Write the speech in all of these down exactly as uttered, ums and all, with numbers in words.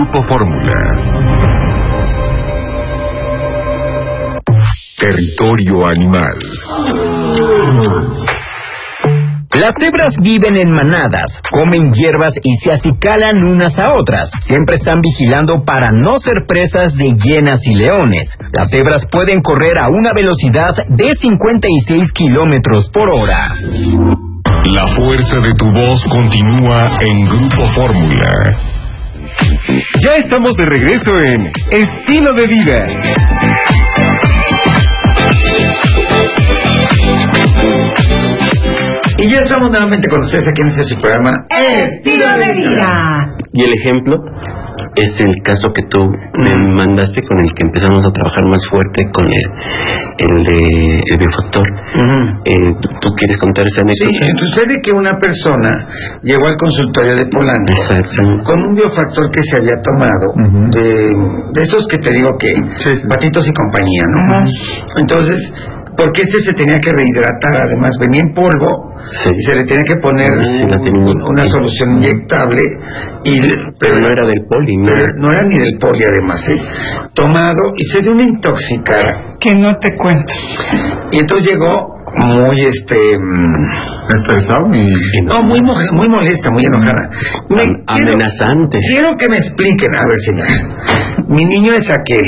Grupo Fórmula. Territorio animal. Las cebras viven en manadas, comen hierbas y se acicalan unas a otras. Siempre están vigilando para no ser presas de hienas y leones. Las cebras pueden correr a una velocidad de cincuenta y seis kilómetros por hora. La fuerza de tu voz continúa en Grupo Fórmula. Ya estamos de regreso en Estilo de Vida. Y ya estamos nuevamente con ustedes aquí en este su programa Estilo de Vida. Y el ejemplo es el caso que tú me mandaste, con el que empezamos a trabajar más fuerte, con el, el de el biofactor. Uh-huh. eh, ¿Tú quieres contar esa anécdota? Sí, sucede que una persona llegó al consultorio de Polanco. Exacto. Con un biofactor que se había tomado, uh-huh. de, de estos que te digo que, sí, sí. Patitos y compañía, ¿no? Uh-huh. Entonces, porque este se tenía que rehidratar, además venía en polvo. Sí. Y se le tenía que poner sí, un, una solución inyectable, y, pero, pero no era del poli, ¿no? Pero no era ni del poli, además, ¿eh? Tomado, y se dio una intoxicada. Que no te cuento. Y entonces llegó muy, este... ¿Estresado? Y... No, muy, muy molesta, muy enojada. Me, Am- quiero, amenazante. Quiero que me expliquen, a ver, señora. Mi niño es aquel...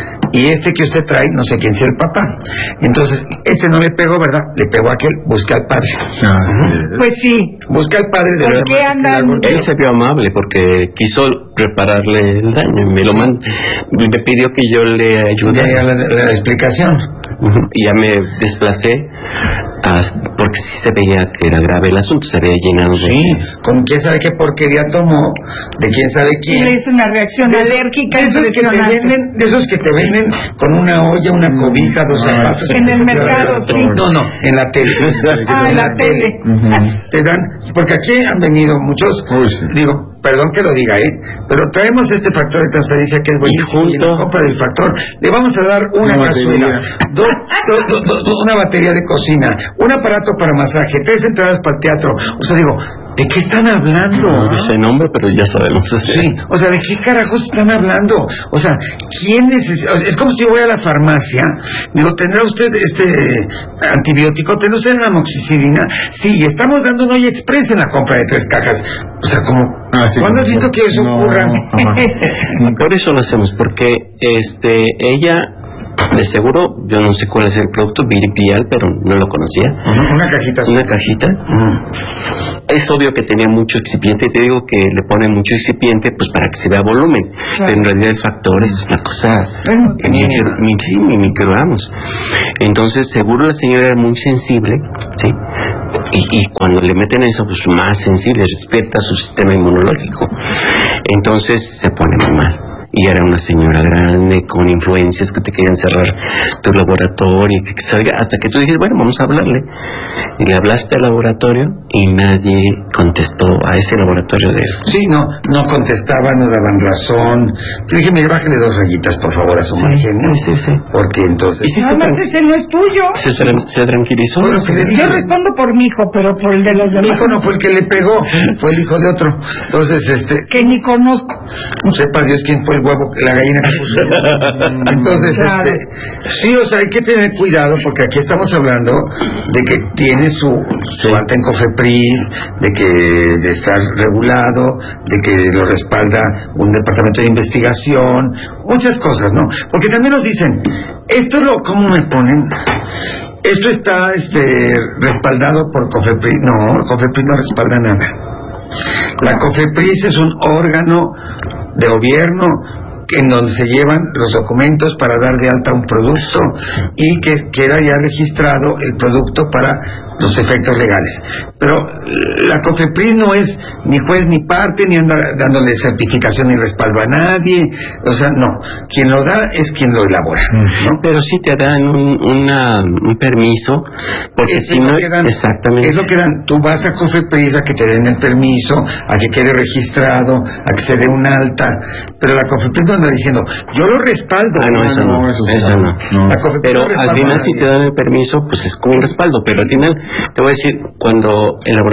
Y este que usted trae, no sé quién sea el papá. Entonces, este no le pegó, ¿verdad? Le pegó a aquel, busca al padre. Ah, sí. Pues sí. Busca al padre de ¿Por qué andan? Él se vio amable porque quiso repararle el daño. Me lo sí. man, me pidió que yo le ayudara. La, la, la explicación. Uh-huh. Y ya me desplacé a, porque sí se veía que era grave el asunto, se veía llenado de... Sí, con quién sabe qué porquería tomó, de quién sabe quién. Y le hizo una reacción de alérgica. De esos, que te venden, de esos que te venden con una olla, una cobija, dos zapatos. En el mercado, sí. No, no, en la tele. Ah, en la tele. Uh-huh. Te dan, porque aquí han venido muchos, Uy, sí. digo, perdón que lo diga, ¿eh? Pero traemos este factor de transferencia que es buenísimo, y, y en la compra del factor le vamos a dar una, una cazuela, do, do, do, do, una batería de cocina, un aparato para masaje, tres entradas para el teatro. O sea, digo, ¿de qué están hablando? No dice nombre, pero ya sabemos. Sí, o sea, ¿de qué carajos están hablando? O sea, ¿quién necesita? O sea, es como si yo voy a la farmacia, digo, ¿tendrá usted este antibiótico? ¿Tendrá usted una amoxicilina? Sí, estamos dando un Oye Express en la compra de tres cajas. O sea, como... Ah, sí, ¿cuándo has visto que eso no, ocurra? Por eso lo hacemos, porque este ella... De seguro, yo no sé cuál es el producto, Viripial, pero no lo conocía. Uh-huh. Una cajita. Una cajita. Uh-huh. Es obvio que tenía mucho excipiente, y te digo que le ponen mucho excipiente pues para que se vea volumen. Claro. Pero en realidad el factor es una cosa uh-huh. micro, mi, sí, mi microgramos. Entonces, seguro la señora era muy sensible, ¿sí? Y, y cuando le meten eso, pues más sensible, despierta su sistema inmunológico. Entonces se pone muy mal. Y era una señora grande con influencias que te querían cerrar tu laboratorio, que salga, hasta que tú dijiste, bueno, vamos a hablarle. Y le hablaste al laboratorio y nadie contestó a ese laboratorio de él. Sí, no, no contestaban, no daban razón. Sí, dije, mire, bájale dos rayitas, por favor, a su sí, mal genio. Sí, sí, sí. Porque entonces... Si Nada más tran- ese no es tuyo. Se, tra- se tranquilizó. Bueno, se le Yo respondo por mi hijo, pero por el de los demás. Mi hijo no fue el que le pegó, fue el hijo de otro. Entonces, este... Que ni conozco. No sepa Dios quién fue el huevo, la gallina que puso. Entonces, claro. este... Sí, o sea, hay que tener cuidado, porque aquí estamos hablando de que tiene su, su alta en COFEPRIS, de que de estar regulado, de que lo respalda un departamento de investigación, muchas cosas, ¿no? Porque también nos dicen, esto lo, ¿cómo me ponen? Esto está este respaldado por COFEPRIS. No, COFEPRIS no respalda nada. La COFEPRIS es un órgano de gobierno en donde se llevan los documentos para dar de alta un producto y que queda ya registrado el producto para los efectos legales. Pero la COFEPRIS no es ni juez ni parte, ni anda dándole certificación ni respaldo a nadie. O sea, no. Quien lo da es quien lo elabora, ¿no? Pero sí te dan un, una, un permiso, porque es si no... Dan, exactamente. Es lo que dan. Tú vas a COFEPRIS a que te den el permiso, a que quede registrado, a que se dé un alta. Pero la COFEPRIS no anda diciendo, yo lo respaldo. Ah, no, eso no. no eso eso no. no. La COFEPRIS pero no al final si te dan el permiso, pues es como un respaldo. Pero al final, te voy a decir, cuando el laboratorio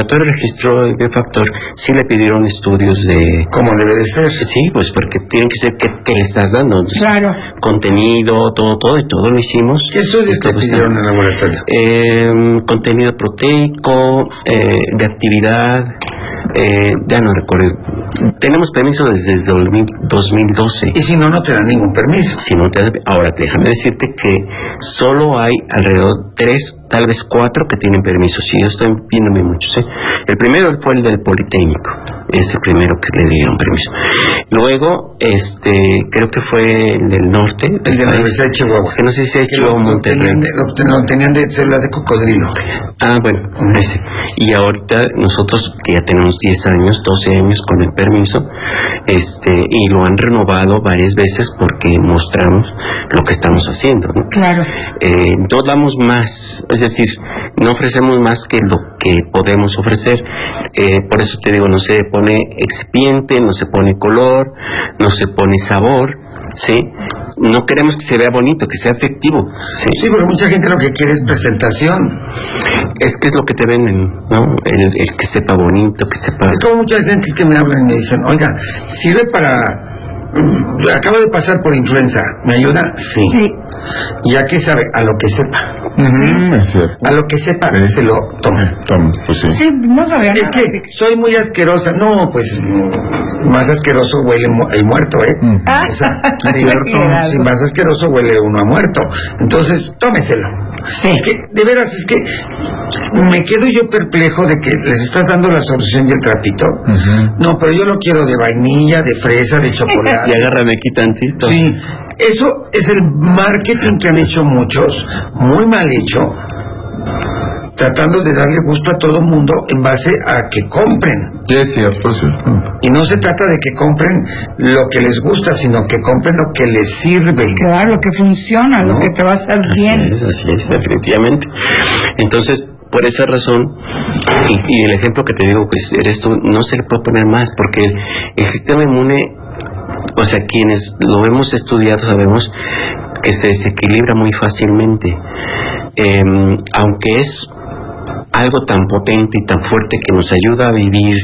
laboratorio registró el biofactor, sí le pidieron estudios de... Como debe de ser. Sí, pues porque tienen que ser que, que le estás dando. Claro. Contenido, todo, todo, y todo lo hicimos. ¿Qué estudios te Todo está- pidieron en el laboratorio? Eh, contenido proteico, eh, de actividad, eh, ya no recuerdo. Tenemos permiso desde, desde dos mil doce. Y si no, no te dan ningún permiso. Si no te, ahora déjame decirte que solo hay alrededor tres, tal vez cuatro que tienen permiso. Sí, yo estoy viéndome muchos. ¿eh? El primero fue el del Politécnico, es el primero que le dieron permiso. Luego, este, creo que fue el del norte. El de la país. Universidad de Chihuahua. Es que no sé si es Que Chihuahua o lo, lo, Monterrey. tenían de, lo, ten- lo tenían de células de cocodrilo. Ah, bueno, ese. Y ahorita nosotros que ya tenemos diez años, doce años con el permiso, este, y lo han renovado varias veces porque mostramos lo que estamos haciendo, ¿no? Claro. Eh, no damos más, es decir, no ofrecemos más que lo que podemos ofrecer. Eh, por eso te digo, no se pone excipiente, no se pone color, no se pone sabor, ¿sí? No queremos que se vea bonito, que sea efectivo, ¿sí? Sí, porque mucha gente lo que quiere es presentación. Es que es lo que te venden, ¿no? El, el que sepa bonito, que sepa... Es como mucha gente que me hablan y me dicen, oiga, ¿sirve para... mm, acabo de pasar por influenza, ¿me ayuda? Sí. Sí. ¿Ya qué sabe? A lo que sepa. Ujú, es cierto. A lo que sepa, Sí. se lo toma. Toma, pues sí. Sí, no sabía Es nada. que soy muy asquerosa. No, pues mm, más asqueroso huele mu- el muerto, ¿eh? Ah, O sea, sí, sí, claro. si más asqueroso huele uno a muerto. Entonces, tómeselo. Sí. Es que, de veras, es que me quedo yo perplejo de que les estás dando la solución y el trapito. No, pero yo lo quiero de vainilla, de fresa, de Y chocolate. agárrame aquí tantito. Sí, eso es el marketing que han hecho muchos, muy mal hecho, tratando de darle gusto a todo mundo en base a que compren. Sí, es cierto, es cierto. Y no se trata de que compren lo que les gusta, sino que compren lo que les sirve. Claro, que funciona, lo No, que te va a hacer Así bien. es, así es, definitivamente. Entonces, por esa razón, y, y el ejemplo que te digo, pues eres tú, no se le puede poner más, porque el, el sistema inmune, o sea, quienes lo hemos estudiado sabemos que se desequilibra muy fácilmente. Eh, aunque es algo tan potente y tan fuerte que nos ayuda a vivir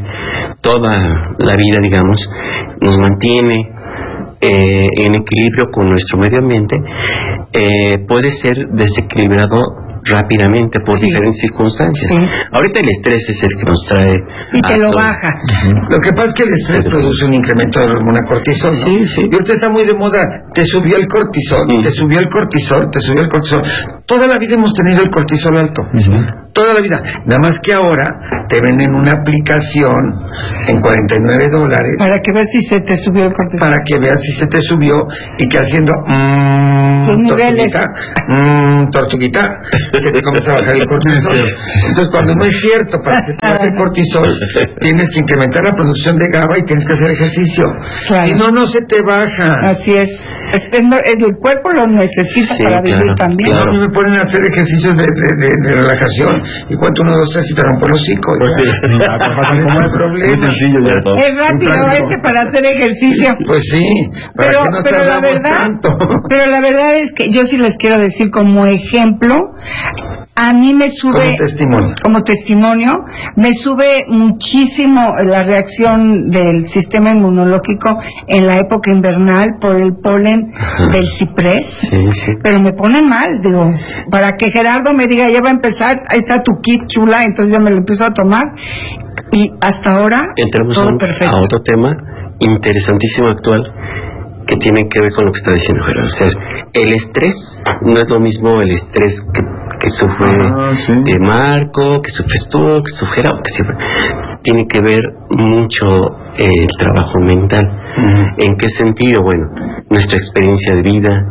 toda la vida, digamos, nos mantiene eh, en equilibrio con nuestro medio ambiente, eh, puede ser desequilibrado rápidamente por Sí. diferentes circunstancias. Sí. Ahorita el estrés es el que nos trae Y te a lo todo. baja. Lo que pasa es que el estrés Sí. produce un incremento de la hormona cortisol, ¿no? Sí, sí. Y ahorita está muy de moda, te subió el cortisol, Mm. te subió el cortisol, te subió el cortisol. Toda la vida hemos tenido el cortisol alto. Toda la vida. Nada más que ahora te venden una aplicación en cuarenta y nueve dólares Para que veas si se te subió el cortisol. para que veas si se te subió y que haciendo mmm, Tus niveles. tortuguita, mmm, tortuguita, se te comienza a bajar el cortisol. Entonces, cuando no es cierto, para que se te baje el cortisol, tienes que incrementar la producción de GABA y tienes que hacer ejercicio. Claro. Si no, no se te baja. Así es. Es- es no- es- el cuerpo lo necesita Sí, para vivir claro, también. claro. A mí me ponen a hacer ejercicios de, de, de- de relajación y cuento uno, dos, tres y te rompo el hocico. Pues ya. sí, No hay problema. muy sencillo ya. Es rápido este para hacer ejercicio. Pues sí, para Pero, que nos pero la tardamos verdad, tanto. pero la verdad es que yo sí les quiero decir como ejemplo, a mí me sube Como testimonio. como testimonio, me sube muchísimo la reacción del sistema inmunológico en la época invernal por el polen del ciprés, Sí, sí. pero me pone mal, digo, para que Gerardo me diga, ya va a empezar, ahí está tu kit chula, entonces yo me lo empiezo a tomar y hasta ahora Entramos a, todo un- perfecto. a otro tema interesantísimo actual que tiene que ver con lo que está diciendo Gerardo. O sea, el estrés no es lo mismo el estrés que, que sufre Ah, sí. eh, Marco, que sufres tú, que sufre Gerardo, que siempre tiene que ver mucho eh, el trabajo mental. ¿En qué sentido? Bueno, nuestra experiencia de vida,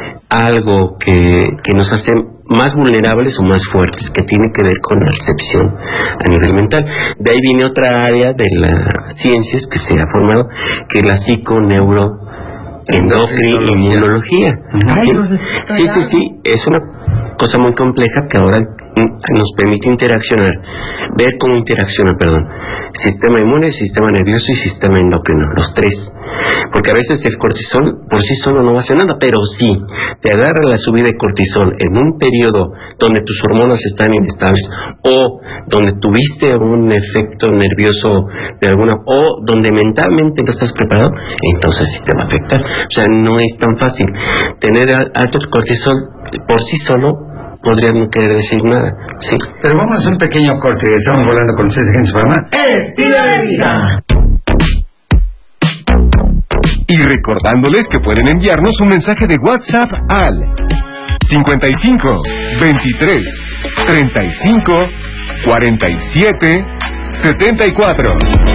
algo que, que nos hace más vulnerables o más fuertes, que tiene que ver con la percepción a nivel mental. De ahí viene otra área de las ciencias que se ha formado, que es la psiconeuro endocrinología. Ay, Sí, no, sí, sí, sí, es una cosa muy compleja que ahora nos permite interaccionar, ver cómo interacciona, perdón, sistema inmune, sistema nervioso y sistema endocrino, los tres. Porque a veces el cortisol por sí solo no va a hacer nada, pero sí, te agarra la subida de cortisol en un periodo donde tus hormonas están inestables o donde tuviste un efecto nervioso de alguna, o donde mentalmente no estás preparado, entonces sí te va a afectar. O sea, no es tan fácil. Tener alto cortisol por sí solo podría no querer decir nada, sí. Pero vamos a hacer un pequeño corte. Estamos volando con ustedes aquí en su programa Estilo de Vida. Y recordándoles que pueden enviarnos un mensaje de WhatsApp al cincuenta y cinco, veintitrés, treinta y cinco, cuarenta y siete, setenta y cuatro.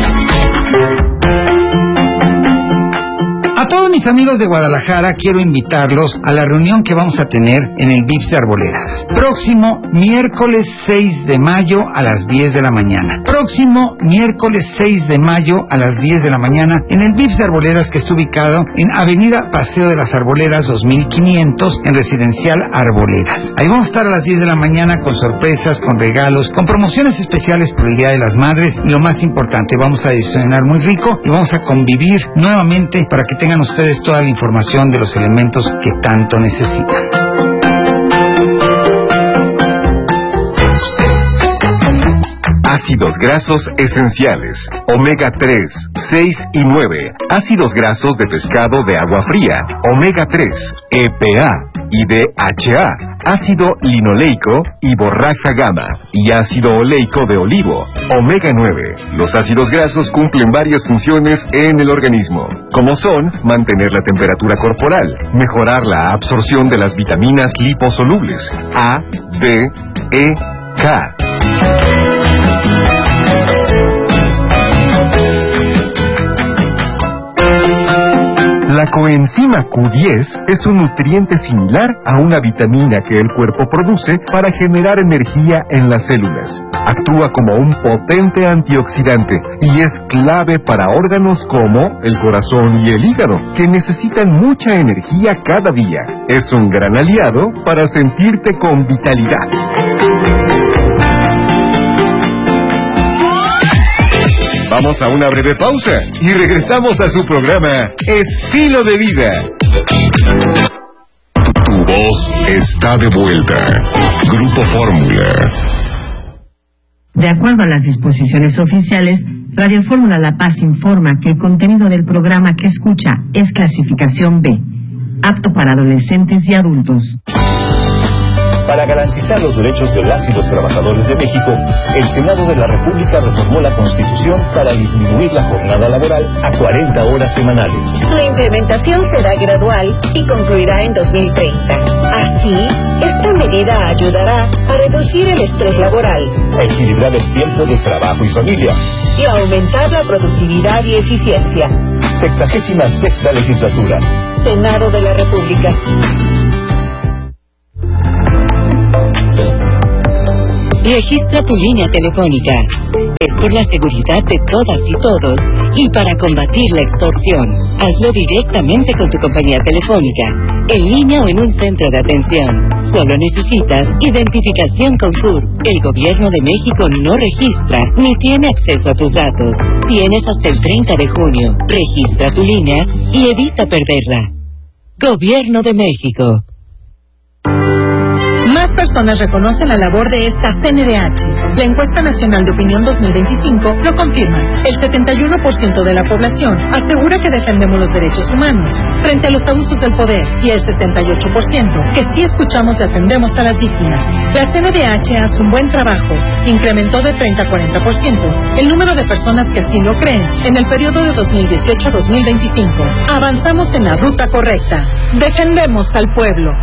A todos mis amigos de Guadalajara quiero invitarlos a la reunión que vamos a tener en el V I P S de Arboledas. Próximo miércoles seis de mayo a las diez de la mañana. Próximo miércoles seis de mayo a las diez de la mañana en el V I P S de Arboledas, que está ubicado en Avenida Paseo de las Arboledas dos mil quinientos en Residencial Arboledas. Ahí vamos a estar a las diez de la mañana con sorpresas, con regalos, con promociones especiales por el Día de las Madres y lo más importante, vamos a desayunar muy rico y vamos a convivir nuevamente para que tengan ustedes toda la información de los elementos que tanto necesitan. Ácidos grasos esenciales, omega tres, seis y nueve, ácidos grasos de pescado de agua fría, omega tres, E P A y D H A, ácido linoleico y borraja gamma, y ácido oleico de olivo, omega nueve. Los ácidos grasos cumplen varias funciones en el organismo, como son mantener la temperatura corporal, mejorar la absorción de las vitaminas liposolubles A, D, E, K. La coenzima Q diez es un nutriente similar a una vitamina que el cuerpo produce para generar energía en las células. Actúa como un potente antioxidante y es clave para órganos como el corazón y el hígado, que necesitan mucha energía cada día. Es un gran aliado para sentirte con vitalidad. Vamos a una breve pausa y regresamos a su programa Estilo de Vida. Tu voz está de vuelta. Grupo Fórmula. De acuerdo a las disposiciones oficiales, Radio Fórmula La Paz informa que el contenido del programa que escucha es clasificación B, apto para adolescentes y adultos. Para garantizar los derechos de las y los trabajadores de México, el Senado de la República reformó la Constitución para disminuir la jornada laboral a cuarenta horas semanales. Su implementación será gradual y concluirá en dos mil treinta. Así, esta medida ayudará a reducir el estrés laboral, a equilibrar el tiempo de trabajo y familia y a aumentar la productividad y eficiencia. Sexagésima sexta legislatura. Senado de la República. Registra tu línea telefónica. Es por la seguridad de todas y todos y para combatir la extorsión. Hazlo directamente con tu compañía telefónica, en línea o en un centro de atención. Solo necesitas identificación con C U R P. El Gobierno de México no registra ni tiene acceso a tus datos. Tienes hasta el treinta de junio. Registra tu línea y evita perderla. Gobierno de México. Más personas reconocen la labor de esta C N D H. La encuesta nacional de opinión dos mil veinticinco lo confirma. El setenta y uno por ciento de la población asegura que defendemos los derechos humanos frente a los abusos del poder y el sesenta y ocho por ciento que sí escuchamos y atendemos a las víctimas. La C N D H hace un buen trabajo. Incrementó de treinta a cuarenta por ciento el número de personas que así lo creen en el periodo de dos mil dieciocho a dos mil veinticinco. Avanzamos en la ruta correcta. Defendemos al pueblo.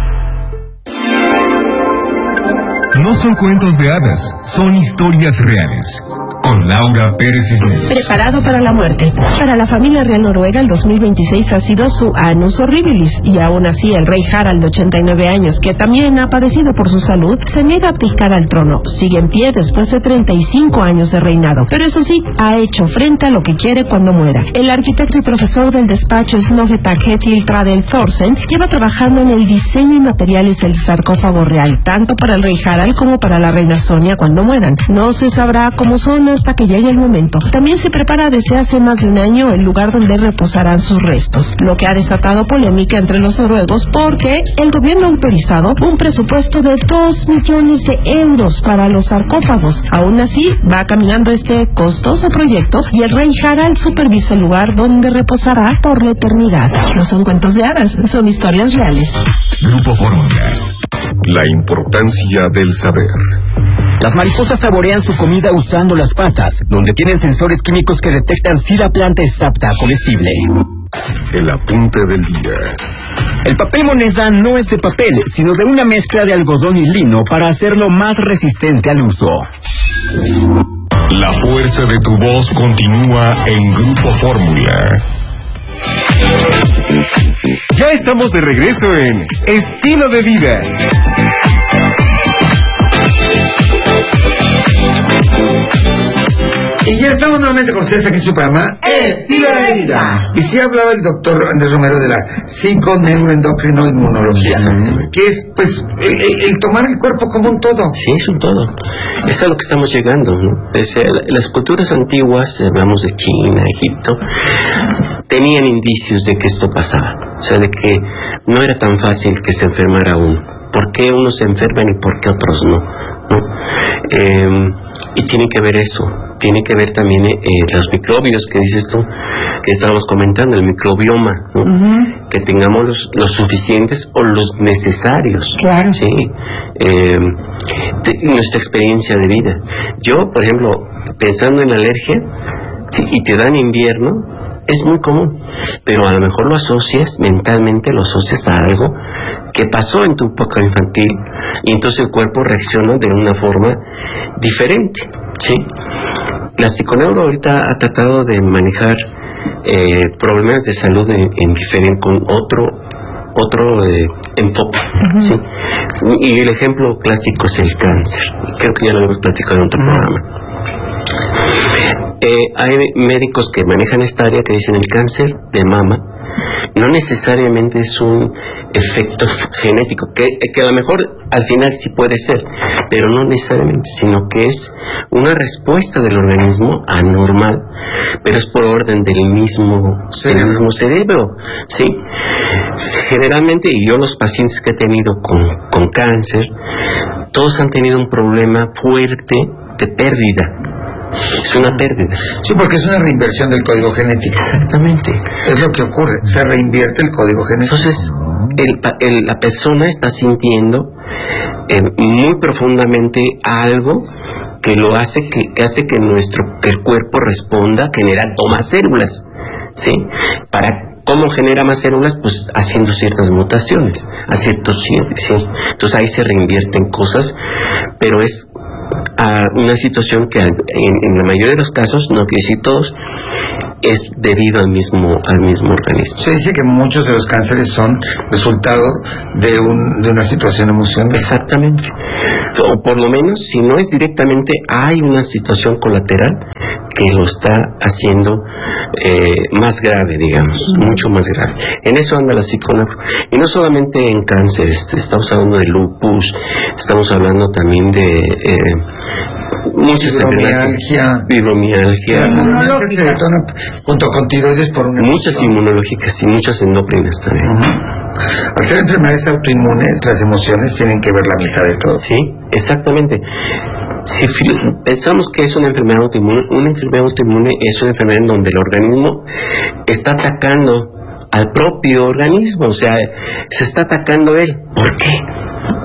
No son cuentos de hadas, son historias reales. con Laura Pérez Cisneros. Preparado para la muerte. Para la familia real noruega, el dos mil veintiséis ha sido su annus horribilis, y aún así el rey Harald, de ochenta y nueve años, que también ha padecido por su salud, se niega a abdicar al trono. Sigue en pie después de treinta y cinco años de reinado, pero eso sí, ha hecho frente a lo que quiere cuando muera. El arquitecto y profesor del despacho Snorre Ketil Tradel Thorsen lleva trabajando en el diseño y materiales del sarcófago real, tanto para el rey Harald como para la reina Sonia cuando mueran. No se sabrá cómo son hasta que llegue el momento. También se prepara desde hace más de un año el lugar donde reposarán sus restos, lo que ha desatado polémica entre los noruegos porque el gobierno ha autorizado un presupuesto de dos millones de euros para los sarcófagos. Aún así, va caminando este costoso proyecto y el rey Harald supervisa el lugar donde reposará por la eternidad. No son cuentos de hadas, son historias reales. Grupo Fórmula. La importancia del saber. Las mariposas saborean su comida usando las patas, donde tienen sensores químicos que detectan si la planta es apta comestible. El apunte del día. El papel moneda no es de papel, sino de una mezcla de algodón y lino para hacerlo más resistente al uso. La fuerza de tu voz continúa en Grupo Fórmula. Ya estamos de regreso en Estilo de Vida. Y ya estamos nuevamente con ustedes aquí en su programa Estilo de Vida. Y sí hablaba el doctor Andrés Romero de la psiconeuroendocrinoinmunología, que es pues el, el, el tomar el cuerpo como un todo. Sí, es un todo. Es a lo que estamos llegando, ¿no? Es, eh, las culturas antiguas, hablamos de China, Egipto, tenían indicios de que esto pasaba. O sea, de que no era tan fácil que se enfermara uno. ¿Por qué unos se enferman y por qué otros no? ¿No? Eh, y tiene que ver eso. Tiene que ver también eh, los microbios que dices tú, que estábamos comentando, el microbioma, ¿no? Uh-huh. Que tengamos los, los suficientes o los necesarios. Claro. Sí. Eh, te, nuestra experiencia de vida. Yo, por ejemplo, pensando en alergia, sí, y te da en invierno, es muy común, pero a lo mejor lo asocias, mentalmente lo asocias a algo que pasó en tu época infantil, y entonces el cuerpo reacciona de una forma diferente, ¿sí? La psiconeuro ahorita ha tratado de manejar eh, problemas de salud en, en diferente, con otro otro eh, enfoque, uh-huh. ¿sí? Y el ejemplo clásico es el cáncer. Creo que ya lo hemos platicado en otro uh-huh. programa. Eh, hay médicos que manejan esta área que dicen el cáncer de mama no necesariamente es un efecto genético, que, que a lo mejor al final sí puede ser, pero no necesariamente, sino que es una respuesta del organismo anormal, pero es por orden del mismo, del mismo cerebro, ¿sí? Generalmente, y yo los pacientes que he tenido con, con cáncer, todos han tenido un problema fuerte de pérdida. Es una pérdida. Sí, porque es una reinversión del código genético. Exactamente. Es lo que ocurre, se reinvierte el código genético. Entonces, el, el, la persona está sintiendo eh, muy profundamente algo que lo hace que, que hace que nuestro que el cuerpo responda generando más células, ¿sí? Para ¿cómo genera más células? Pues haciendo ciertas mutaciones, a ciertos sí. Entonces ahí se reinvierten cosas, pero es a una situación que en, en la mayoría de los casos, no quiero decir todos, es debido al mismo al mismo organismo. Se dice que muchos de los cánceres son resultado de un de una situación emocional. Exactamente. O por lo menos, si no es directamente, hay una situación colateral que lo está haciendo eh, más grave, digamos, mm. mucho más grave. En eso anda la psiconeuro. Y no solamente en cánceres, estamos hablando de lupus, estamos hablando también de eh, muchas fibromialgia, fibromialgia, inmunológicas, junto con tiroides por una muchas emoción. Inmunológicas y muchas endócrinas también. Uh-huh. Al ser enfermedades autoinmunes, las emociones tienen que ver la mitad de todo. Sí, exactamente. Si pensamos que es una enfermedad autoinmune, una enfermedad autoinmune es una enfermedad en donde el organismo está atacando al propio organismo, o sea, se está atacando él. ¿Por qué?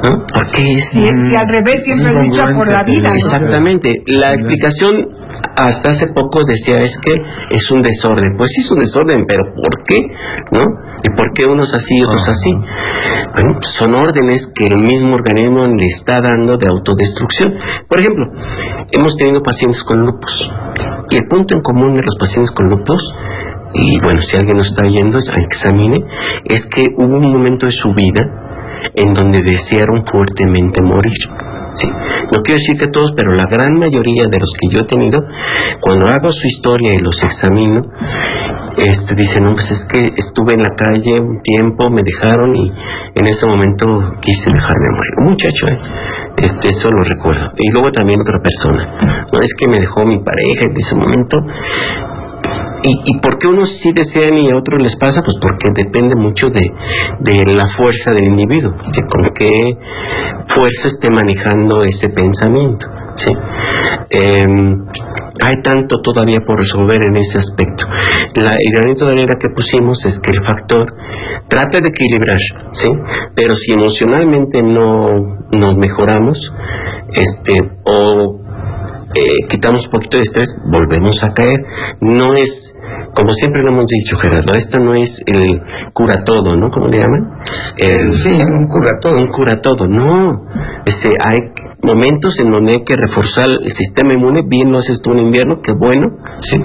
¿no? ¿Por qué es? Si, si al revés siempre lucha por la vida. ¿no? Exactamente. La explicación hasta hace poco decía es que es un desorden. Pues sí es un desorden, pero ¿por qué? ¿No? ¿Y por qué unos así y otros así? Bueno, son órdenes que el mismo organismo le está dando de autodestrucción. Por ejemplo, hemos tenido pacientes con lupus. Y el punto en común de los pacientes con lupus, y bueno, si alguien nos está oyendo, examine, es que hubo un momento de su vida en donde desearon fuertemente morir. Sí, no quiero decir que todos, pero la gran mayoría de los que yo he tenido, cuando hago su historia y los examino, este, dicen, no, pues es que estuve en la calle un tiempo, me dejaron y en ese momento quise dejarme morir. Un muchacho, ¿eh? Este, eso lo recuerdo. Y luego también otra persona. No es que me dejó mi pareja en ese momento. ¿Y, y por qué unos sí desean y a otros les pasa? Pues porque depende mucho de, de la fuerza del individuo, de con qué fuerza esté manejando ese pensamiento, ¿sí? Eh, hay tanto todavía por resolver en ese aspecto. La, el granito de arena que pusimos es que el factor trata de equilibrar, ¿sí? Pero si emocionalmente no nos mejoramos, este, o eh, quitamos un poquito de estrés, volvemos a caer. No es, como siempre lo hemos dicho, Gerardo, esto no es el cura todo, ¿no? ¿Cómo le llaman? El, sí, un cura todo. Un cura todo, no. Ese, hay momentos en donde hay que reforzar el sistema inmune, bien lo haces tú en invierno, qué bueno, ¿sí?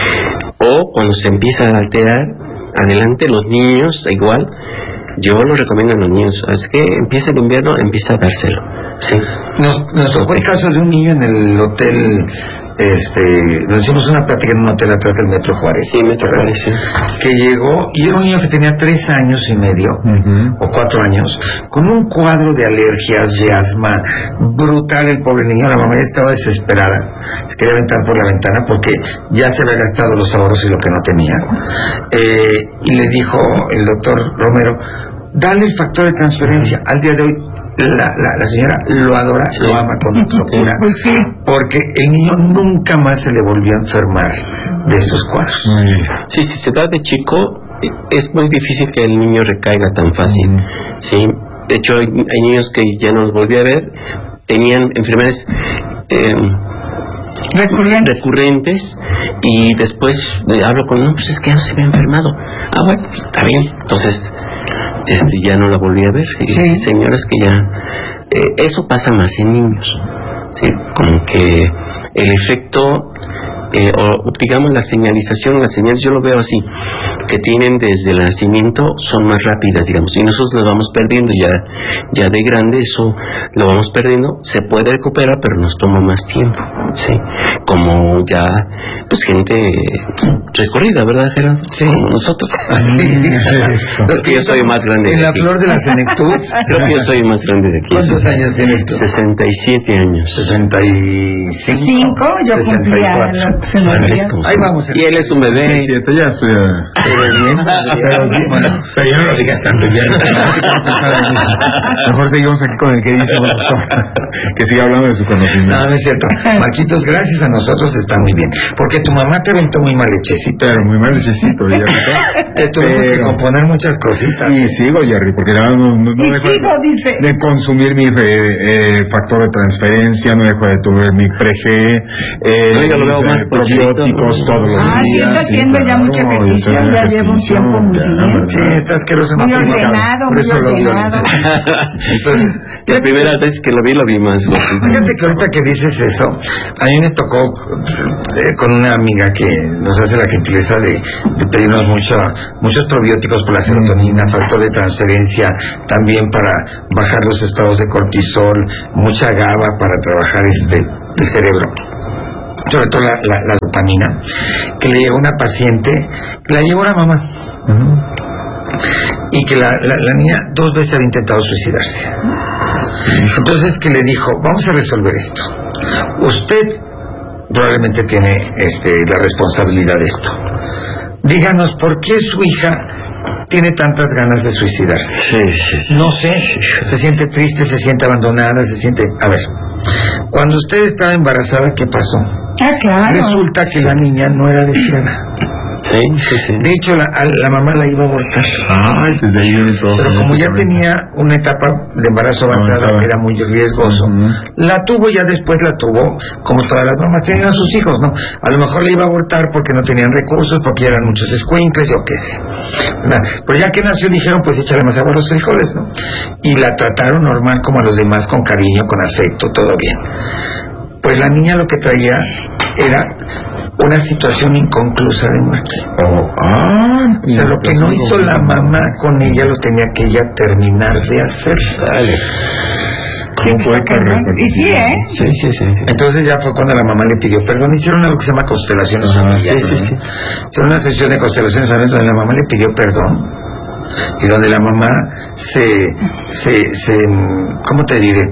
O cuando se empieza a alterar, adelante, los niños, igual, yo lo recomiendo a los niños, es que empieza el invierno, empieza a dárselo, ¿sí? Nos, nos tocó el caso de un niño en el hotel, este, nos hicimos una plática en un hotel atrás del Metro Juárez. Sí, Metro Juárez, sí. Que llegó, y era un niño que tenía tres años y medio, uh-huh. o cuatro años, con un cuadro de alergias, de asma, brutal el pobre niño. La mamá ya estaba desesperada, se quería aventar por la ventana porque ya se había gastado los ahorros y lo que no tenía. Eh, y le dijo el doctor Romero, dale el factor de transferencia. Al día de hoy, La, la, la señora lo adora, sí. Lo ama con locura, pues sí. Porque el niño nunca más se le volvió a enfermar de estos cuadros. Sí, si se da de chico, es muy difícil que el niño recaiga tan fácil. Uh-huh. Sí, de hecho hay, hay niños que ya no los volví a ver, tenían enfermedades eh, recurrentes. recurrentes y después eh, hablo con, no, pues es que ya no se me ha enfermado. Ah, bueno, está bien, entonces este ya no la volví a ver. Sí. Y señoras que ya eh, eso pasa más en niños, sí, como que el efecto eh, o digamos la señalización, las señales yo lo veo así, que tienen desde el nacimiento son más rápidas, digamos, y nosotros las vamos perdiendo ya ya de grande, eso lo vamos perdiendo, se puede recuperar pero nos toma más tiempo, sí, como ya pues gente recorrida, ¿verdad, Gerardo? Sí. Como nosotros. Sí. Creo que yo soy más grande en de la aquí. Flor de la senectud. Creo que yo soy más grande de aquí. ¿Cuántos años tienes tú? sesenta y siete años. sesenta y cinco. Cinco, yo cumplía. Ahí vamos. Y él es un bebé. siete, ya estoy. Pero bien, pero bien, bueno, pero ya no lo digas tanto. Ya no. Mejor seguimos aquí con el que dice, que siga hablando de su conocimiento. No, no es cierto. Marquitos, gracias a nosotros está muy bien. Porque tu mamá te aventó muy mal hechecito. Pero muy mal hechecito. Ya te tuvimos pero... que componer muchas cositas. Y sigo, Jerry, porque no, no, no y dejo sigo, de, dice. de consumir mi eh, factor de transferencia, no dejo de tomar mi pre-G, eh, no, yo lo veo más probióticos todos los ah, días. Ah, sí, está haciendo sí, ya mucho ejercicio, ya, ya llevo un tiempo muy bien. Sí, está asqueroso. Muy ordenado, muy ordenado. Entonces, la primera vez que lo vi, lo vi más. Fíjate que ahorita que dices eso, a mí me tocó eh, con una amiga que nos hace la gentileza de, de pedirnos mucho, muchos probióticos por la serotonina, mm. factor de transferencia, también para bajar los estados de cortisol, mucha GABA para trabajar este el cerebro, sobre todo la, la, la dopamina, que le llegó una paciente, la llevó la mamá, uh-huh. y que la, la, la niña dos veces había intentado suicidarse. Entonces que le dijo, vamos a resolver esto. Usted probablemente tiene este, la responsabilidad de esto. Díganos por qué su hija tiene tantas ganas de suicidarse. Sí, sí. No sé, se siente triste, se siente abandonada, se siente... A ver, cuando usted estaba embarazada, ¿qué pasó? Ah, claro. Resulta que sí. La niña no era deseada. Sí, sí, sí. De hecho, la, a la mamá la iba a abortar. Ay, desde ahí viene todo. Pero como ya tenía una etapa de embarazo avanzada, avanzada. Era muy riesgoso, uh-huh. La tuvo, ya después la tuvo, como todas las mamás tenían a sus hijos, ¿no? A lo mejor la iba a abortar porque no tenían recursos, porque eran muchos escuincles, yo qué sé. Nah, pero ya que nació dijeron, pues échale más agua a los frijoles, ¿no? Y la trataron normal como a los demás, con cariño, con afecto, todo bien. Pues la niña lo que traía era una situación inconclusa de muerte. Oh, ah, o sea, lo que no hizo la mamá con ella lo tenía que ella terminar de hacer. Dale. Sí, pues, y sí, ¿eh? Sí, sí, sí. Entonces ya fue cuando la mamá le pidió perdón. Hicieron algo que se llama constelaciones ah, familiares. Sí, sí, sí. Hicieron una sesión de constelaciones familiares donde la mamá le pidió perdón. Y donde la mamá se, se, se, ¿cómo te diré?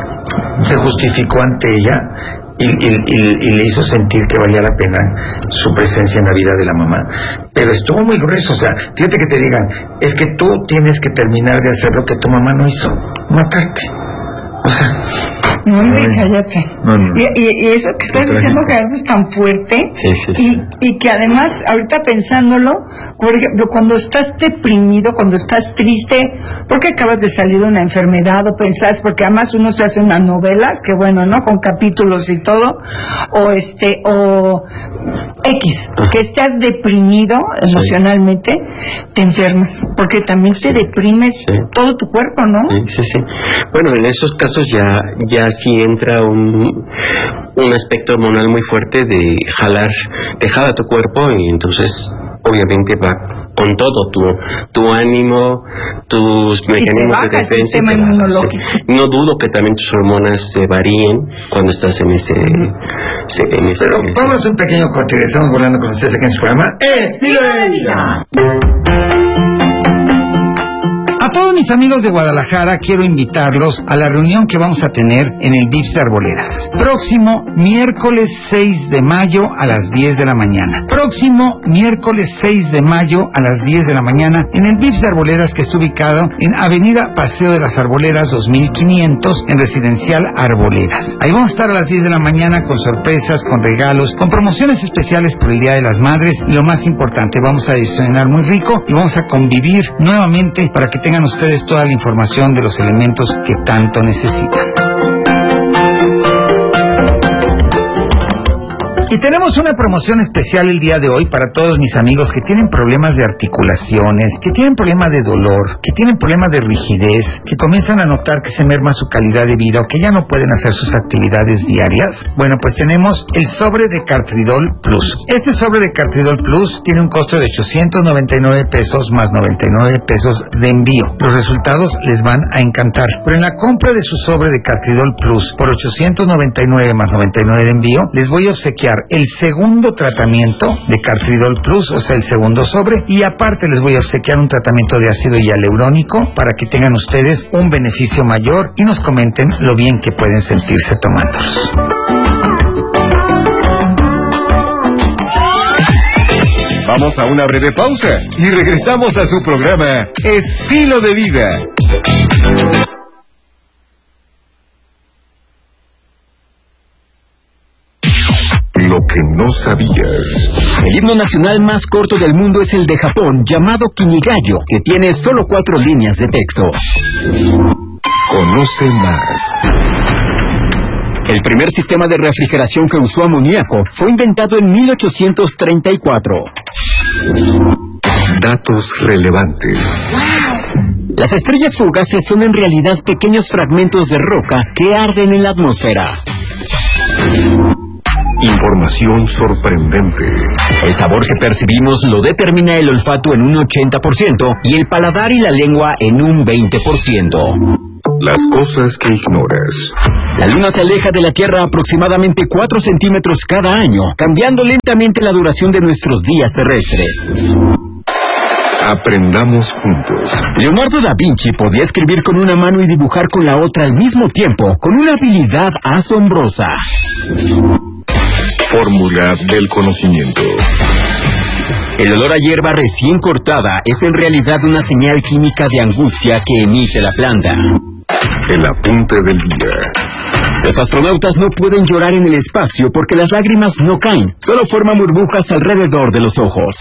Se justificó ante ella. Y, y, y, y le hizo sentir que valía la pena su presencia en la vida de la mamá. Pero estuvo muy grueso, o sea, fíjate que te digan, es que tú tienes que terminar de hacer lo que tu mamá no hizo, matarte. O sea... No, hombre, cállate. No, no. Y, y, y eso que estás diciendo, Gerardo, es tan fuerte. Sí, sí, sí. Y, y que además, ahorita pensándolo, por ejemplo, cuando estás deprimido, cuando estás triste, porque acabas de salir de una enfermedad o pensás, porque además uno se hace unas novelas, que bueno, ¿no? Con capítulos y todo, o este, o X, que estás deprimido emocionalmente, sí. Te enfermas, porque también te deprimes sí. Todo tu cuerpo, ¿no? Sí, sí, sí. Bueno, en esos casos ya, ya sí entra un, un aspecto hormonal muy fuerte de jalar, te jala tu cuerpo y entonces obviamente va con todo tu, tu ánimo, tus mecanismos de defensa. El sistema inmunológico. No dudo que también tus hormonas se varíen cuando estás en ese... en ese Pero en ese... vamos a un pequeño corte, estamos volando con ustedes aquí en su programa Estilo de Vida. A todos mis amigos de Guadalajara quiero invitarlos a la reunión que vamos a tener en el Vips de Arboledas. Próximo miércoles seis de mayo a las diez de la mañana. Próximo miércoles seis de mayo a las diez de la mañana en el Vips de Arboledas, que está ubicado en Avenida Paseo de las Arboledas dos mil quinientos en Residencial Arboledas. Ahí vamos a estar a las diez de la mañana con sorpresas, con regalos, con promociones especiales por el Día de las Madres y lo más importante, vamos a desayunar muy rico y vamos a convivir nuevamente para que tengan ustedes toda la información de los elementos que tanto necesitan. Y tenemos una promoción especial el día de hoy para todos mis amigos que tienen problemas de articulaciones, que tienen problemas de dolor, que tienen problemas de rigidez, que comienzan a notar que se merma su calidad de vida o que ya no pueden hacer sus actividades diarias. Bueno, pues tenemos el sobre de Cartridol Plus. Este sobre de Cartridol Plus tiene un costo de ochocientos noventa y nueve pesos más noventa y nueve pesos de envío. Los resultados les van a encantar. Pero en la compra de su sobre de Cartridol Plus por ochocientos noventa y nueve más noventa y nueve de envío, les voy a obsequiar el segundo tratamiento de Cartridol Plus, o sea, el segundo sobre, y aparte les voy a obsequiar un tratamiento de ácido hialurónico para que tengan ustedes un beneficio mayor y nos comenten lo bien que pueden sentirse tomándolos. Vamos a una breve pausa y regresamos a su programa Estilo de Vida. Lo que no sabías. El himno nacional más corto del mundo es el de Japón, llamado Kinigayo, que tiene solo cuatro líneas de texto. Conoce más. El primer sistema de refrigeración que usó amoníaco fue inventado en mil ochocientos treinta y cuatro. Datos relevantes. Las estrellas fugaces son en realidad pequeños fragmentos de roca que arden en la atmósfera. Información sorprendente. El sabor que percibimos lo determina el olfato en un ochenta por ciento y el paladar y la lengua en un veinte por ciento. Las cosas que ignoras. La Luna se aleja de la Tierra aproximadamente cuatro centímetros cada año, cambiando lentamente la duración de nuestros días terrestres. Aprendamos juntos. Leonardo da Vinci podía escribir con una mano y dibujar con la otra al mismo tiempo, con una habilidad asombrosa. Fórmula del conocimiento. El olor a hierba recién cortada es en realidad una señal química de angustia que emite la planta. El apunte del día. Los astronautas no pueden llorar en el espacio porque las lágrimas no caen, solo forman burbujas alrededor de los ojos.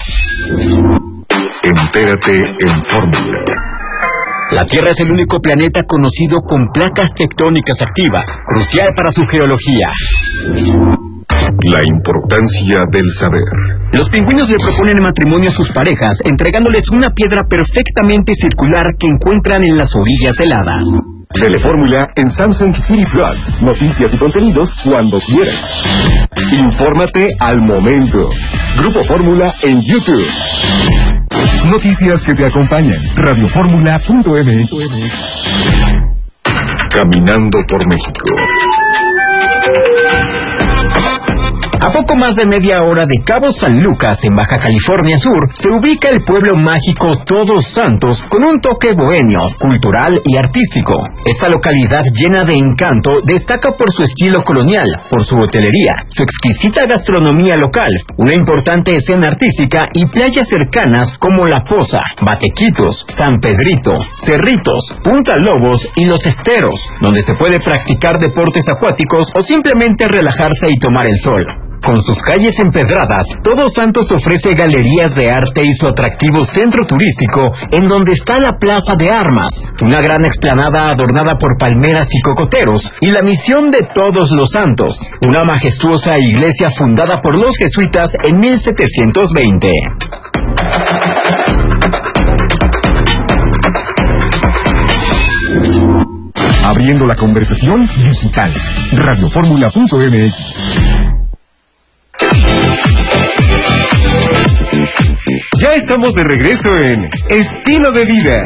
Entérate en Fórmula. La Tierra es el único planeta conocido con placas tectónicas activas, crucial para su geología. La importancia del saber. Los pingüinos le proponen matrimonio a sus parejas, entregándoles una piedra perfectamente circular que encuentran en las orillas heladas. Telefórmula en Samsung T V Plus. Noticias y contenidos cuando quieras. Infórmate al momento. Grupo Fórmula en YouTube. Noticias que te acompañan. Radioformula punto m x. Caminando por México. A poco más de media hora de Cabo San Lucas, en Baja California Sur, se ubica el pueblo mágico Todos Santos, con un toque bohemio, cultural y artístico. Esta localidad llena de encanto destaca por su estilo colonial, por su hotelería, su exquisita gastronomía local, una importante escena artística y playas cercanas como La Poza, Batequitos, San Pedrito, Cerritos, Punta Lobos y Los Esteros, donde se puede practicar deportes acuáticos o simplemente relajarse y tomar el sol. Con sus calles empedradas, Todos Santos ofrece galerías de arte y su atractivo centro turístico, en donde está la Plaza de Armas, una gran explanada adornada por palmeras y cocoteros, y la Misión de Todos los Santos, una majestuosa iglesia fundada por los jesuitas en mil setecientos veinte. Abriendo la conversación digital. Radioformula punto m x. Ya estamos de regreso en Estilo de Vida.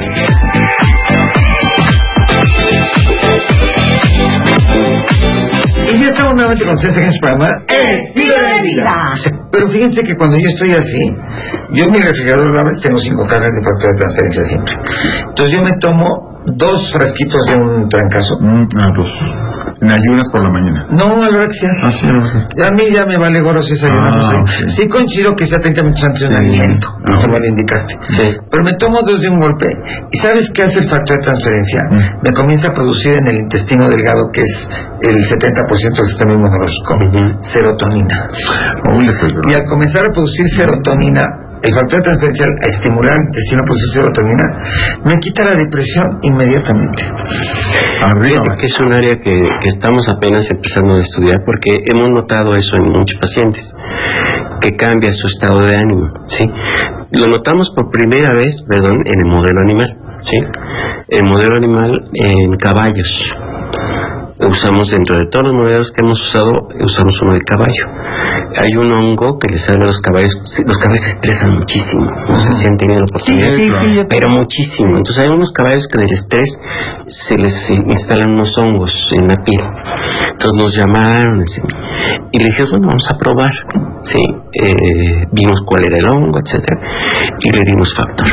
Y ya estamos nuevamente con ustedes en su programa Estilo de Vida. Pero fíjense que cuando yo estoy así, yo en mi refrigerador a veces tengo cinco cajas de factor de transferencia siempre. Entonces yo me tomo dos frasquitos de un trancazo. Mm, ah, dos. ¿En ayunas por la mañana? No, a la hora que sea. Ah, sí, sí. A mí ya me vale gorro si es ayuno. Ah, sí. okay. Sí considero que sea treinta minutos antes Sí. de un alimento. Ah, Tú me lo indicaste. Sí. Pero me tomo dos de un golpe. ¿Y sabes qué hace el factor de transferencia? Mm. Me comienza a producir en el intestino delgado, que es el setenta por ciento del sistema inmunológico, Uh-huh. serotonina. Uy, eso es verdad. Y al comenzar a producir serotonina, el factor de transferencia, a estimular el intestino a producir serotonina, me quita la depresión inmediatamente. Fíjate que es un área que, que estamos apenas empezando a estudiar, porque hemos notado eso en muchos pacientes, que cambia su estado de ánimo, ¿sí? Lo notamos por primera vez, perdón, en el modelo animal, ¿sí? El modelo animal en caballos. Usamos dentro de todos los modelos que hemos usado, usamos uno de caballo. Hay un hongo que les sale a los caballos. Los caballos se estresan muchísimo. No sé si han tenido la oportunidad, Sí, sí, sí, yo- pero muchísimo. Entonces hay unos caballos que del estrés se les instalan unos hongos en la piel. Entonces nos llamaron y le dijimos, bueno, vamos a probar. Sí, eh, vimos cuál era el hongo, etcétera, y le dimos factor.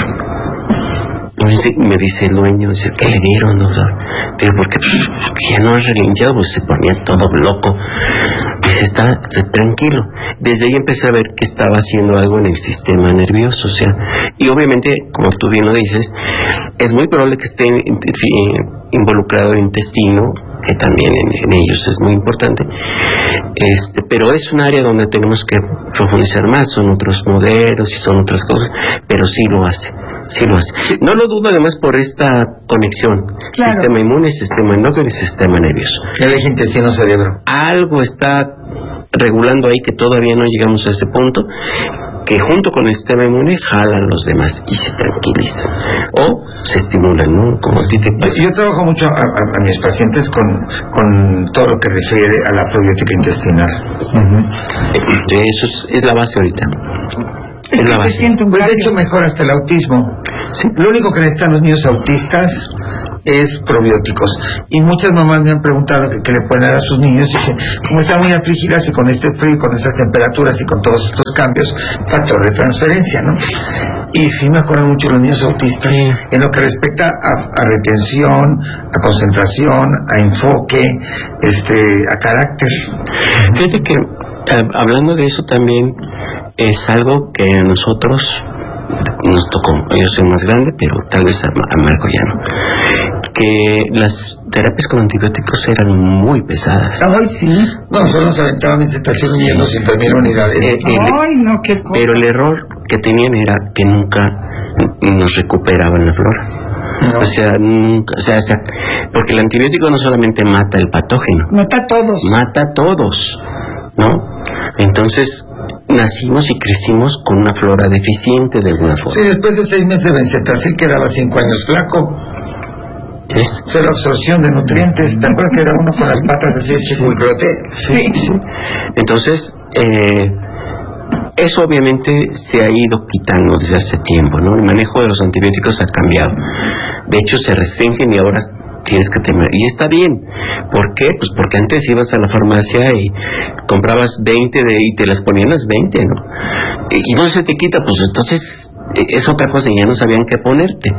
Me dice el dueño, dice, ¿qué le dieron, doctor? Digo, porque, porque ya no es relinchado, pues se ponía todo loco. Dice, está, está tranquilo. Desde ahí empecé a ver que estaba haciendo algo en el sistema nervioso, o sea, y obviamente, como tú bien lo dices, es muy probable que esté in- in- involucrado el intestino, que también en, en ellos es muy importante, este, pero es un área donde tenemos que profundizar más, son otros modelos y son otras cosas, pero sí lo hace. Sí lo hace. No lo dudo además por esta conexión. Claro. Sistema inmune, sistema endocrino y sistema nervioso. El eje intestino-cerebro. Algo está regulando ahí que todavía no llegamos a ese punto, que junto con el sistema inmune jalan los demás y se tranquilizan. O se estimulan, ¿no? Como a ti te pasa. Yo, yo trabajo mucho a, a- a mis pacientes con, con todo lo que refiere a la probiótica intestinal. Eh, Eso es, es la base ahorita. Es Es la que se base. siente un Pues de cambio. hecho mejora hasta el autismo. Sí. Lo único que necesitan los niños autistas es probióticos. Y muchas mamás me han preguntado que qué le pueden dar a sus niños. Dije, como están muy afligidas y con este frío, con estas temperaturas y con todos estos cambios, factor de transferencia, ¿no? Y sí mejoran mucho los niños autistas Sí. en lo que respecta a, a retención, a concentración, a enfoque, este, a carácter. Fíjate que eh, hablando de eso también es algo que a nosotros nos tocó. Yo soy más grande, pero tal vez a, a Marco ya no. que las terapias con antibióticos eran muy pesadas. Ay, sí. No, solo nos aventaban en estación sí. doscientas mil unidades. Eh, el, Ay, no, qué cosa. Pero el error que tenían era que nunca nos recuperaban la flora. No. O sea, nunca, o sea, o sea, porque el antibiótico no solamente mata el patógeno. Mata a todos. Mata a todos, ¿no? Entonces, nacimos y crecimos con una flora deficiente de alguna forma. Sí, después de seis meses de benzetacil quedaba cinco años flaco. ¿Es? O sea, la absorción de nutrientes. ¿Te acuerdas que era uno con las patas así de chihuilote? Sí, sí. Entonces, eh... eso obviamente se ha ido quitando desde hace tiempo, ¿no? El manejo de los antibióticos ha cambiado. De hecho, se restringen y ahora tienes que temer. Y está bien. ¿Por qué? Pues porque antes ibas a la farmacia y comprabas veinte de, y te las ponían las veinte, ¿no? Y, y no se te quita, pues entonces es otra cosa y ya no sabían qué ponerte.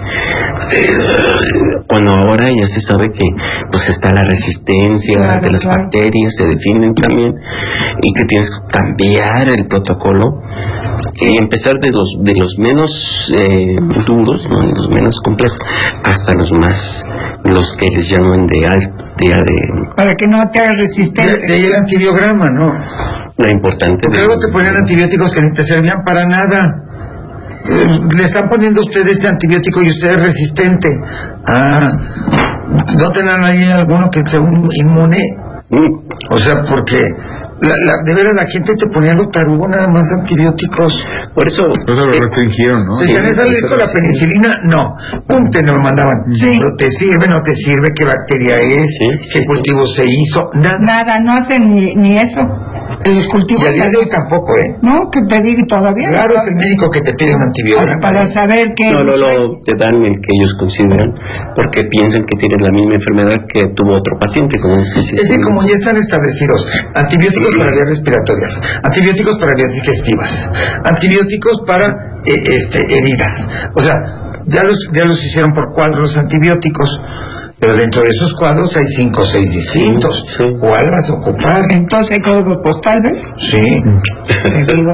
Cuando ahora ya se sabe que pues está la resistencia claro, de las claro. bacterias, se definen también, y que tienes que cambiar el protocolo y empezar de los de los menos eh, duros, ¿no? Los menos complejos, hasta los más, los que les llaman de alto, de, de para que no te hagas resistente. De, de ahí el antibiograma, ¿no? Lo importante. Porque luego te ponían antibióticos que ni te servían para nada. Eh, le están poniendo a usted este antibiótico y usted es resistente. Ah, ¿no tendrán ahí alguno que sea un inmune? Mm. O sea, porque la, la, de veras la gente te ponía lo tarugo nada más antibióticos. Por eso lo restringieron, ¿no? ¿Te sí, salías sí, con la penicilina? No. Pum, te lo mandaban. Sí. Pero te sirve, no te sirve, qué bacteria es, sí, qué sí, cultivo sí. se hizo, nada. Nada, no hacen ni, ni eso. Los cultivos. Y a día de hoy tampoco, ¿eh? No, que te diga todavía. Claro, es el médico que te pide un antibiótico. Para saber qué. No, no, no, te dan el que ellos consideran, porque piensan que tienes la misma enfermedad que tuvo otro paciente con una especie. Es decir, como ya están establecidos, antibióticos para vías respiratorias, antibióticos para vías digestivas, antibióticos para eh, este, heridas. O sea, ya los, ya los hicieron por cuadros los antibióticos. Pero dentro de esos cuadros hay cinco o seis distintos. Sí, sí. ¿Cuál vas a ocupar? Entonces hay código postal, ¿ves? Sí. Te digo.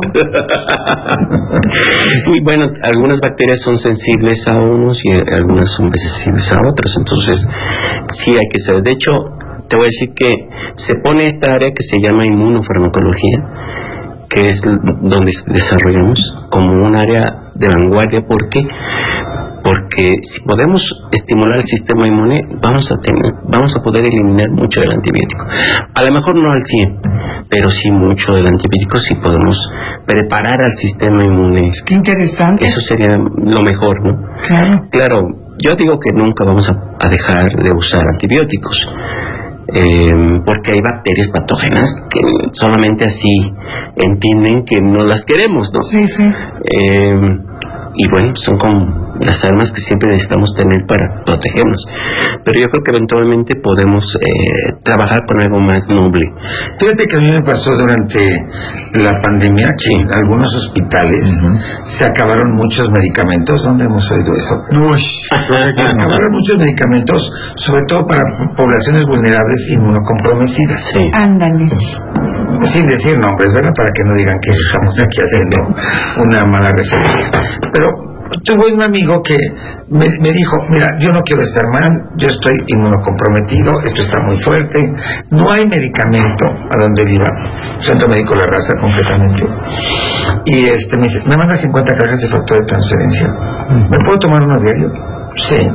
Y bueno, algunas bacterias son sensibles a unos y algunas son sensibles a otros. Entonces, sí hay que saber. De hecho, te voy a decir que se pone esta área que se llama inmunofarmacología, que es donde desarrollamos como un área de vanguardia. ¿Por qué? Porque si podemos estimular el sistema inmune, vamos a tener, vamos a poder eliminar mucho del antibiótico. A lo mejor no al cien, pero sí mucho del antibiótico si podemos preparar al sistema inmune. Qué interesante. Eso sería lo mejor, ¿no? Claro. Claro, yo digo que nunca vamos a, a dejar de usar antibióticos. Eh, porque hay bacterias patógenas que solamente así entienden que no las queremos, ¿no? Sí, sí. Eh, y bueno, son como las armas que siempre necesitamos tener para protegernos. Pero yo creo que eventualmente podemos eh, trabajar con algo más noble. Fíjate que a mí me pasó durante la pandemia que en algunos hospitales uh-huh. se acabaron muchos medicamentos. ¿Dónde hemos oído eso? Uy, se acabaron muchos medicamentos, sobre todo para poblaciones vulnerables inmunocomprometidas. Sí. Ándale. Sin decir nombres, ¿verdad? Para que no digan que estamos aquí haciendo una mala referencia. Pero tuve un amigo que me, me dijo, mira, yo no quiero estar mal, yo estoy inmunocomprometido, esto está muy fuerte, no hay medicamento a donde viva, Centro Médico La Raza concretamente, y este me dice, me manda cincuenta cajas de factor de transferencia, ¿me puedo tomar uno diario? Sí.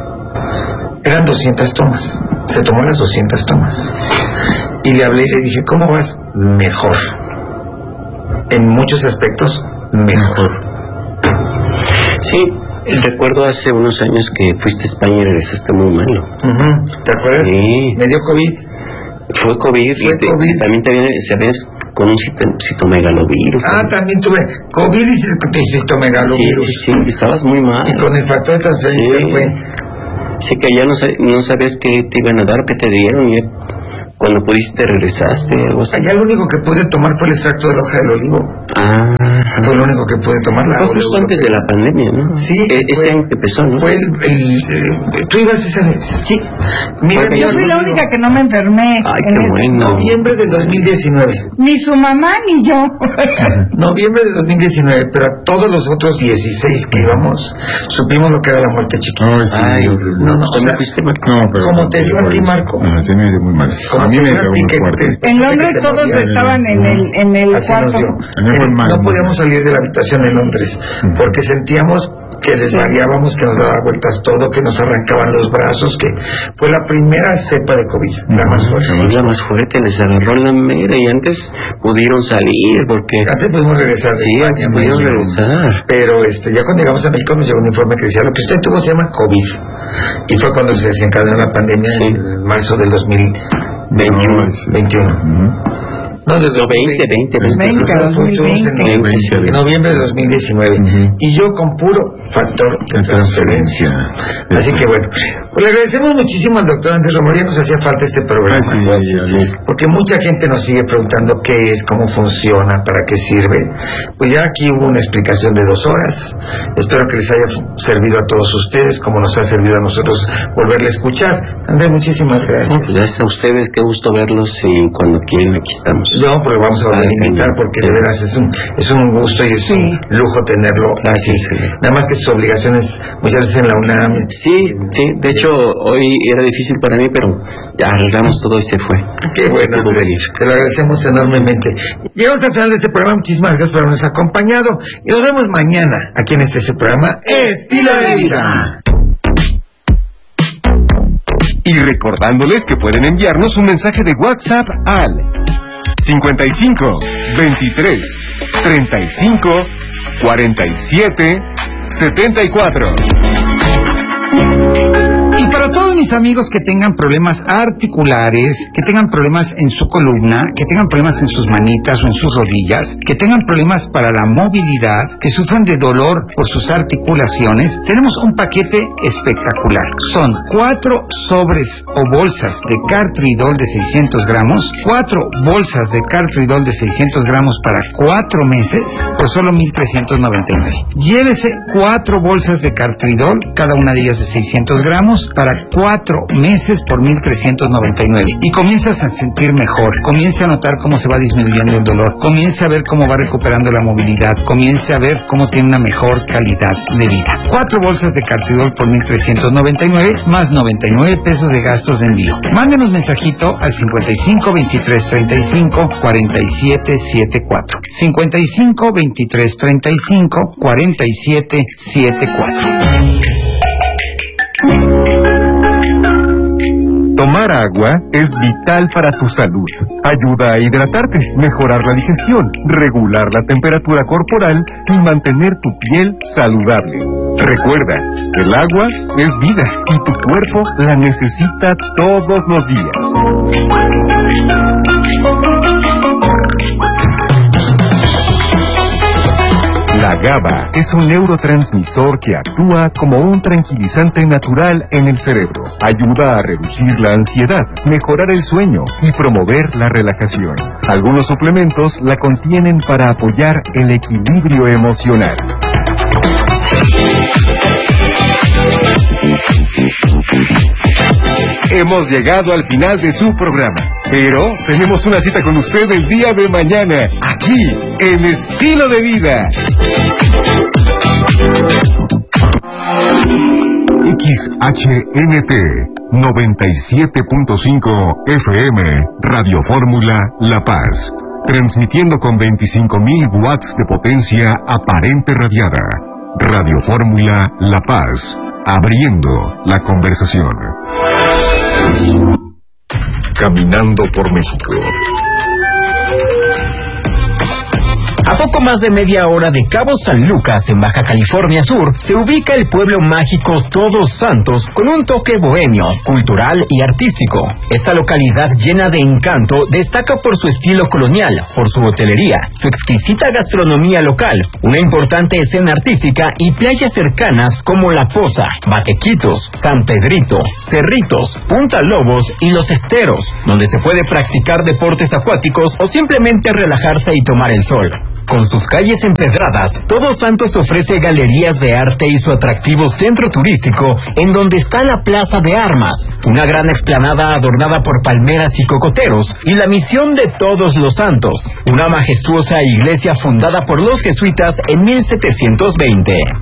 Eran doscientas tomas, se tomó las doscientas tomas, y le hablé y le dije, ¿cómo vas? Mejor, en muchos aspectos, mejor. Sí, recuerdo hace unos años que fuiste a España y regresaste muy malo. Uh-huh. ¿Te acuerdas? Sí. Me dio COVID. Fue COVID, Fue y te, COVID. también te viene, se ve con un cito, citomegalovirus. Ah, también tuve COVID y citomegalovirus. Sí, sí, sí, estabas muy mal. Y con el factor de transferencia sí. fue... Sí, que ya no, no sabías qué te iban a dar, qué te dieron, y cuando pudiste regresaste, algo así. Allá lo único que pude tomar fue el extracto de la hoja del olivo. Ah, fue lo único que pude tomar. La fue justo antes de la pandemia, ¿no? Sí. E- ese año que empezó, ¿no? Fue el, el, el- ¿tú ibas esa vez? Sí. Mira, Yo fui la única que no me enfermé. Ay, en qué ese- bueno. Noviembre del dos mil diecinueve. Ni su mamá ni yo. Noviembre de dos mil diecinueve, pero a todos los otros dieciséis que íbamos, supimos lo que era la muerte chiquita. No, sí, Ay, horrible. No, no, o ¿Tú sea, no fuiste, Marco? No, pero... como te dio a ti, Marco. No, sí me dio muy mal. Como A mí te me dio a dio ti muy que fuerte. te- En que Londres te todos morías. estaban en el, en el Así nos cuarto. dio. A mí me fue Eh, mal, no muy podíamos mal. salir de la habitación en Londres porque sentíamos que desvariábamos, que nos daba vueltas todo, que nos arrancaban los brazos, que fue la primera cepa de COVID, la más fuerte. Sí, la más fuerte, les agarró la mera y antes pudieron salir porque... Antes pudimos regresar de Sí, España, antes pudieron México. regresar. Pero este, ya cuando llegamos a México nos llegó un informe que decía lo que usted tuvo se llama COVID. Y fue cuando se desencadenó la pandemia Sí. en marzo del dos mil veintiuno. veintiuno. No, de No, veinte, veinte, veinte. veinte, Nosotros dos mil estuvimos en, veinte. noviembre- en noviembre de dos mil diecinueve. Ujú. Y yo con puro factor de De transferencia. transferencia. Así que bueno, pues le agradecemos muchísimo al doctor Andrés Romero. Ya nos hacía falta este programa. Ah, sí, Gracias. sí, sí. Porque mucha gente nos sigue preguntando qué es, cómo funciona, para qué sirve. Pues ya aquí hubo una explicación de dos horas. Espero que les haya f- servido a todos ustedes, como nos ha servido a nosotros volverle a escuchar. Andrés, muchísimas No, gracias. pues gracias a ustedes, qué gusto verlos y cuando quieran aquí estamos. No, pero vamos a volver a Ay, invitar cañón. porque de veras es un, es un gusto y es Sí. un lujo tenerlo aquí. Gracias, sí. Nada más que sus obligaciones muchas veces en la UNAM. Sí, sí, de hecho hoy era difícil para mí, pero ya arreglamos todo y se fue. Qué Se bueno, pudo Andrés. venir. Te lo agradecemos enormemente. Llegamos al final de este programa. Muchísimas gracias por habernos acompañado. Y nos vemos mañana aquí en este su programa Estilo de Vida. Y recordándoles que pueden enviarnos un mensaje de WhatsApp al cincuenta y cinco, veintitrés, treinta y cinco, cuarenta y siete, setenta y cuatro. Y para todos mis amigos que tengan problemas articulares, que tengan problemas en su columna, que tengan problemas en sus manitas o en sus rodillas, que tengan problemas para la movilidad, que sufran de dolor por sus articulaciones, tenemos un paquete espectacular. Son cuatro sobres o bolsas de Cartridol de seiscientos gramos, cuatro bolsas de Cartridol de seiscientos gramos para cuatro meses por solo mil trescientos noventa y nueve. Llévese cuatro bolsas de Cartridol, cada una de ellas de seiscientos gramos, para cuatro meses por mil trescientos noventa y nueve. Y comienzas a sentir mejor, comienza a notar cómo se va disminuyendo el dolor, comienza a ver cómo va recuperando la movilidad, comienza a ver cómo tiene una mejor calidad de vida. Cuatro bolsas de Cartridol por mil trescientos noventa y nueve, más noventa y nueve pesos de gastos de envío. Mándenos mensajito al cincuenta y cinco, veintitrés, treinta y cinco, cuarenta y siete, setenta y cuatro. cincuenta y cinco, veintitrés, treinta y cinco, cuarenta y siete, setenta y cuatro. Tomar agua es vital para tu salud. Ayuda a hidratarte, mejorar la digestión, regular la temperatura corporal y mantener tu piel saludable. Recuerda, el agua es vida y tu cuerpo la necesita todos los días. La GABA es un neurotransmisor que actúa como un tranquilizante natural en el cerebro. Ayuda a reducir la ansiedad, mejorar el sueño y promover la relajación. Algunos suplementos la contienen para apoyar el equilibrio emocional. Hemos llegado al final de su programa, pero tenemos una cita con usted el día de mañana, aquí, en Estilo de Vida. X H N T noventa y siete punto cinco F M, Radio Fórmula La Paz, transmitiendo con veinticinco mil watts de potencia aparente radiada. Radio Fórmula La Paz, abriendo la conversación. Caminando por México. A poco más de media hora de Cabo San Lucas, en Baja California Sur, se ubica el pueblo mágico Todos Santos, con un toque bohemio, cultural y artístico. Esta localidad llena de encanto destaca por su estilo colonial, por su hotelería, su exquisita gastronomía local, una importante escena artística y playas cercanas como La Poza, Batequitos, San Pedrito, Cerritos, Punta Lobos y Los Esteros, donde se puede practicar deportes acuáticos o simplemente relajarse y tomar el sol. Con sus calles empedradas, Todos Santos ofrece galerías de arte y su atractivo centro turístico, en donde está la Plaza de Armas, una gran explanada adornada por palmeras y cocoteros, y la Misión de Todos los Santos, una majestuosa iglesia fundada por los jesuitas en mil setecientos veinte.